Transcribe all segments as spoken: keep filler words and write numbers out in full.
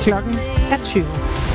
Klokken er tyve.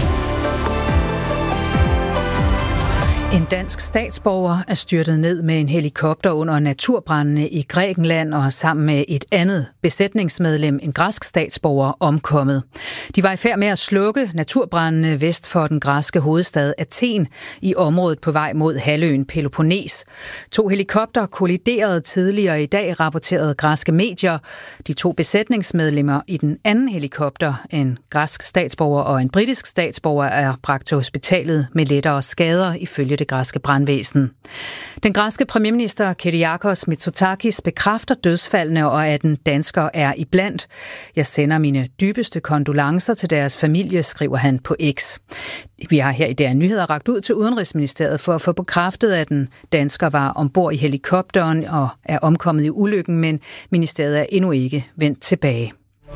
En dansk statsborger er styrtet ned med en helikopter under naturbrandene i Grækenland og sammen med et andet besætningsmedlem, en græsk statsborger, omkommet. De var i færd med at slukke naturbrandene vest for den græske hovedstad Athen i området på vej mod halvøen Peloponnes. To helikopter kolliderede tidligere i dag, rapporterede græske medier. De to besætningsmedlemmer i den anden helikopter, en græsk statsborger og en britisk statsborger, er bragt til hospitalet med lettere skader ifølge det græske brandvæsen. Den græske premierminister Kyriakos Mitsotakis bekræfter dødsfaldene, og at en dansker er iblandt. Jeg sender mine dybeste kondolencer til deres familie, skriver han på X. Vi har her i D R Nyheder rakt ud til Udenrigsministeriet for at få bekræftet, at en dansker var ombord i helikopteren og er omkommet i ulykken, men ministeriet er endnu ikke vendt tilbage.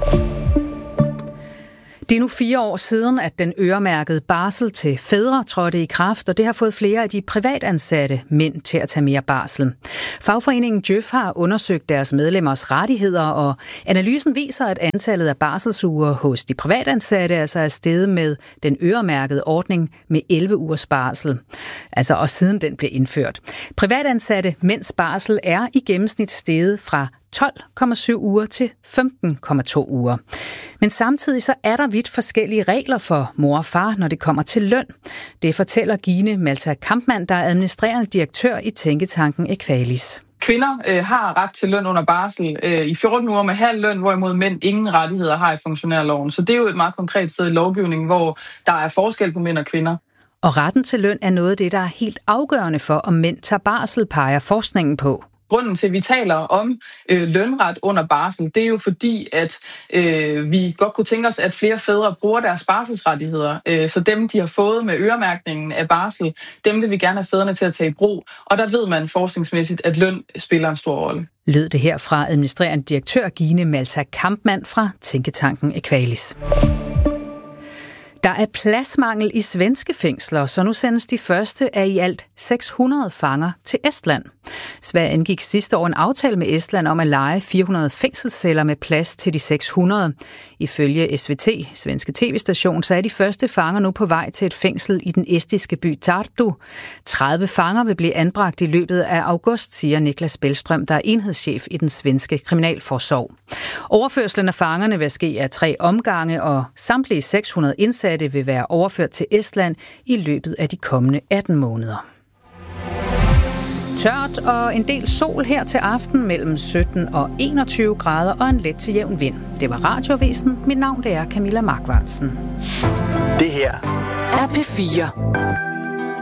Det er nu fire år siden, at den øremærkede barsel til fædre trådte i kraft, og det har fået flere af de privatansatte mænd til at tage mere barsel. Fagforeningen Djøf har undersøgt deres medlemmers rettigheder, og analysen viser, at antallet af barselsuger hos de privatansatte altså er steget med den øremærkede ordning med elleve ugers barsel. Altså og siden den blev indført. Privatansatte mænds barsel er i gennemsnit steget fra tolv komma syv uger til femten komma to uger. Men samtidig så er der vidt forskellige regler for mor og far, når det kommer til løn. Det fortæller Gine Malta Kampmann, der er administrerende direktør i tænketanken Equalis. Kvinder øh, har ret til løn under barsel øh, i fjorten uger med halv løn, hvorimod mænd ingen rettigheder har i funktionærloven. Så det er jo et meget konkret sted i lovgivningen, hvor der er forskel på mænd og kvinder. Og retten til løn er noget af det, der er helt afgørende for, om mænd tager barsel, peger forskningen på. Grunden til, at vi taler om øh, lønret under barsel, det er jo fordi, at øh, vi godt kunne tænke os, at flere fædre bruger deres barselsrettigheder. Øh, så dem, de har fået med øremærkningen af barsel, dem vil vi gerne have fædrene til at tage i brug. Og der ved man forskningsmæssigt, at løn spiller en stor rolle. Lød det her fra administrerende direktør Gine Malta Kampmann fra tænketanken Equalis. Der er pladsmangel i svenske fængsler, så nu sendes de første af i alt seks hundrede fanger til Estland. Sverige indgik sidste år en aftale med Estland om at leje fire hundrede fængselsceller med plads til de seks hundrede. Ifølge S V T, svenske tv-station, så er de første fanger nu på vej til et fængsel i den estiske by Tartu. tredive fanger vil blive anbragt i løbet af august, siger Niklas Bellström, der er enhedschef i den svenske kriminalforsorg. Overførslen af fangerne vil ske af tre omgange, og samtlige seks hundrede indsatte det vil være overført til Estland i løbet af de kommende atten måneder. Tørt og en del sol her til aften mellem sytten og enogtyve grader og en let til jævn vind. Det var Radioavisen. Mit navn det er Camilla Markvartsen. Det her er P fire.